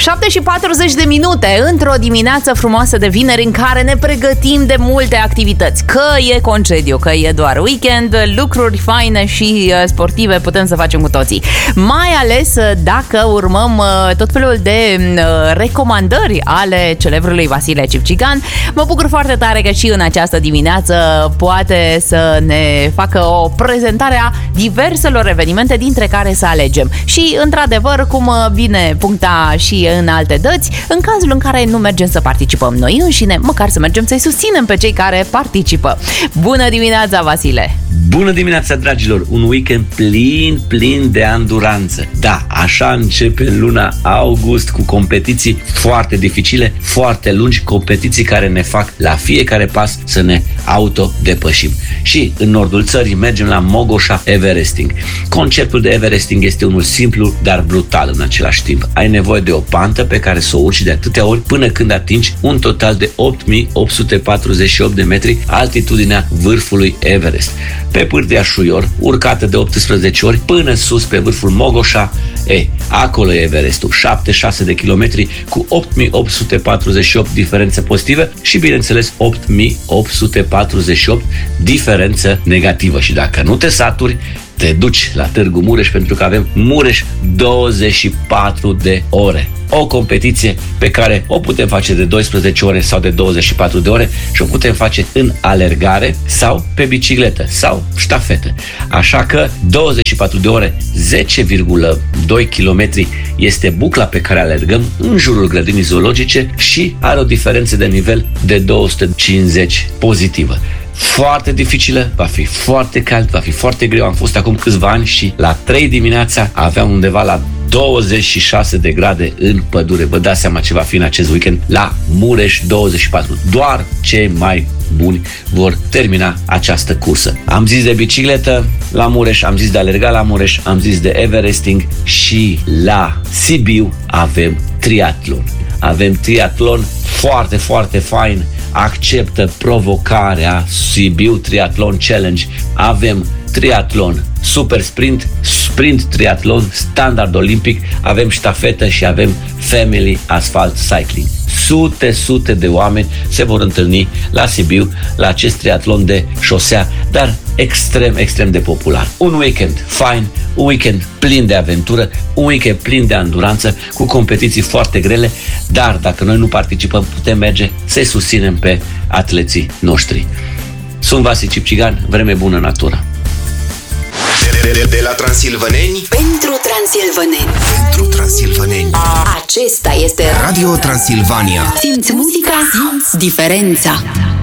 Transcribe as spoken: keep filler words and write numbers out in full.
șapte și patruzeci de minute într-o dimineață frumoasă de vineri în care ne pregătim de multe activități. Că e concediu, că e doar weekend, lucruri faine și sportive putem să facem cu toții. Mai ales dacă urmăm tot felul de recomandări ale celebrului Vasile Cipcigan. Mă bucur foarte tare că și în această dimineață poate să ne facă o prezentare a diverselor evenimente dintre care să alegem. Și într-adevăr, cum bine puncta și în alte dăți, în cazul în care nu mergem să participăm noi înșine, măcar să mergem să-i susținem pe cei care participă. Bună dimineața, Vasile! Bună dimineața, dragilor! Un weekend plin, plin de anduranță. Da, așa începe în luna august cu competiții foarte dificile, foarte lungi, competiții care ne fac la fiecare pas să ne autodepășim. Și în nordul țării mergem la Mogoșa Everesting. Conceptul de Everesting este unul simplu, dar brutal în același timp. Ai nevoie de o pantă pe care să o urci de atâtea ori până când atingi un total de opt mii opt sute patruzeci și opt de metri altitudinea vârfului Everest. Pe pârtia ușor, urcată de optsprezece ori până sus pe vârful Mogoșa, e, acolo e Everestul, șaptezeci și șase de kilometri cu opt mii opt sute patruzeci și opt diferențe pozitive și, bineînțeles, opt mii opt sute patruzeci și opt diferență negativă. Și dacă nu te saturi, te duci la Târgu Mureș, pentru că avem Mureș douăzeci și patru de ore. O competiție pe care o putem face de douăsprezece ore sau de douăzeci și patru de ore și o putem face în alergare sau pe bicicletă sau ștafetă. Așa că douăzeci și patru de ore, zece virgulă doi kilometri este bucla pe care alergăm în jurul grădinii zoologice și are o diferență de nivel de două sute cincizeci pozitivă. Foarte dificilă, va fi foarte cald, va fi foarte greu. Am fost acum câțiva ani și la trei dimineața aveam undeva la douăzeci și șase de grade în pădure. Vă dați seama ce va fi în acest weekend la Mureș douăzeci și patru. Doar cei mai buni vor termina această cursă. Am zis de bicicletă la Mureș, am zis de alergat la Mureș, am zis de Everesting și la Sibiu avem triatlon. Avem triatlon foarte, foarte fain. Acceptă provocarea Sibiu Triathlon Challenge. Avem triatlon super sprint, sprint triatlon, standard olimpic, avem ștafetă și avem family asphalt cycling. Sute, sute de oameni se vor întâlni la Sibiu la acest triatlon de șosea, dar extrem, extrem de popular. Un weekend fain, un weekend plin de aventură, un weekend plin de anduranță, cu competiții foarte grele, dar dacă noi nu participăm, putem merge să-i susținem pe atleții noștri. Sunt Vasile Cipcigan, vreme bună natură. De, de, de la Transilvaneni pentru Transilvaneni. Pentru Transilvaneni. Acesta este Radio Transilvania. Simți muzica, simți diferența.